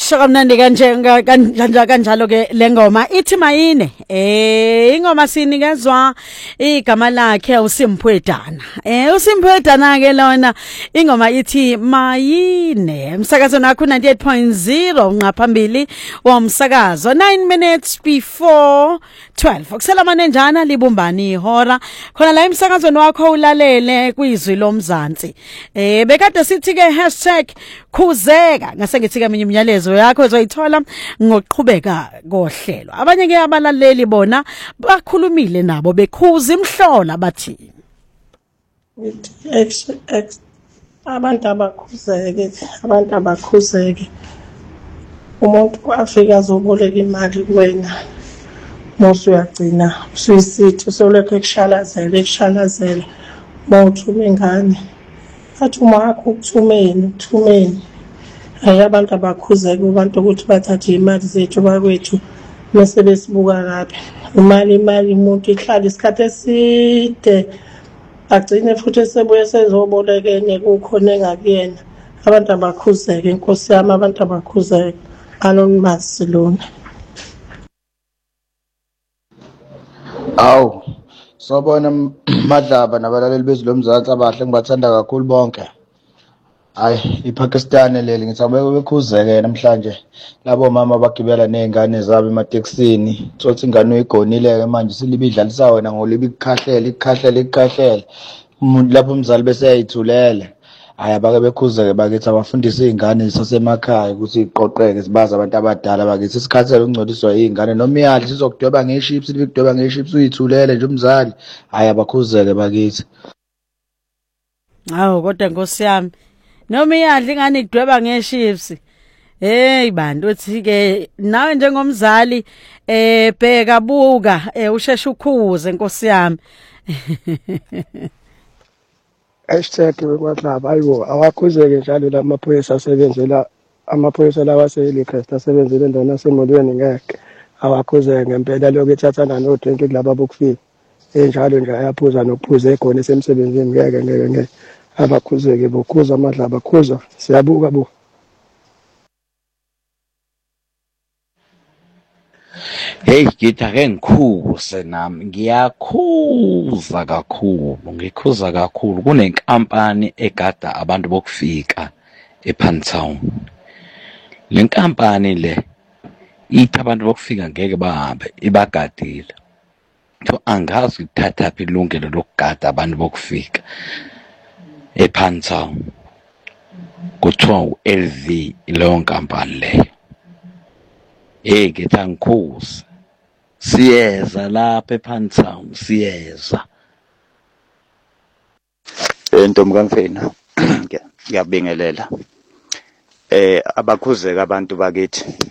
Shokamnandi kanjalo ke lengoma ithi mayine ingoma sinikezwa igama lakhe uSimpwedana uSimpwedana ke lona ingoma ithi mayine umsakazo nakho 98.0 ngaphambili womsakazo 9 minutes before 12 okuselamane njana libumbani ihora khona la emsakazweni wakho ulalele kwizwi lomzansi bekade sithi ke #khuzeka ngase ngithi ke minye imiyalezo yakho uzoyithola ngokuqhubeka kohlelo abanye ke abalaleli bona bakhulumile nabo bekhuza imhlola bathi abantu abakhuzeke umuntu afika azoboleka imali kuwena mose uyagcina usuyisithi usolokhu ekushalazela mawuthuma ingane athi uma wakho ukuthumeni abantu abakhuzeke abantu ukuthi bathathe imali zethu bakwethu bese besibuka kabi imali umuntu ihlala isikhathi eside agcine futhi esebuye sezoboleka enye kukhona engakuyena abantu abakhuzeke inkosi yami abantu abakhuzeke anonymous lona. Awu sobona Madlaba nabalaleli bezwi lomzansi abahle ngibathanda kakhulu bonke. Hayi iPakistan leli ngithi bekhuzeke namhlanje labo mama bagibela nezingane zabo ematekisini thothi ingane uyigonile manje silibidlalisa wena ngolibi ikhahlele umuntu lapho umzali bese yayithulele hayi abake bekhuzeke bakithi abafundisa izingane zisasemakhaya ukuthi iqoqeke zibaza abantu abadala bakithi isikhathele ungcoliswa izingane noma iyadla sizokudweba ngeships libidweba ngeships uyithulele nje umzali hayi abakhuzeke bakithi. Hawu kodwa Nkosi yami noma iyadla ingane idweba ngeships hey bantu uthi ke nawe njengomzali bheka buka usheshe ukhuze Nkosi yami. #bekwadlaba ayibo awakhuzeke njalo lamaphoyisa asebenzela amaphoyisa lawa aseyilikhest asebenzele endaweni yasemolweni ngeke awakhuzeke ngempela lokho ethathana nodrink kulaba bokufika enjalo nje ayaphuza nokuphuza ekhona esemsebenzini ngeke abakhuzeke bokhuza Madlaba khuza siyabuka bu. Hey ngitha ke ngikhuse nami ngiyakhuza kakhulu kunenkampani egada abantu bokufika ePantown. Le nkampani le ithi abantu bokufika ngeke bahambe ibagadile. So angazi ukuthatha phi ilungelo lokugada abantu bokufika ePantown kuthiwa uLV leyo nkampani leyo. Hey ngithi ngikhuze siyeza lapha ePantown siyeza. Ntombi kaMfena ngiyabingelela abakhuzeka abantu bakithi